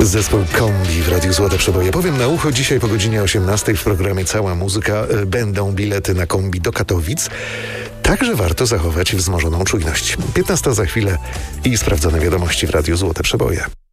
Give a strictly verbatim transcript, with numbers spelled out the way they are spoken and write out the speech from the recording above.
Zespół Kombi w Radiu Złote Przeboje. Powiem na ucho, dzisiaj po godzinie osiemnastej w programie Cała Muzyka będą bilety na Kombi do Katowic. Także warto zachować wzmożoną czujność. piętnasta za chwilę i sprawdzone wiadomości w Radiu Złote Przeboje.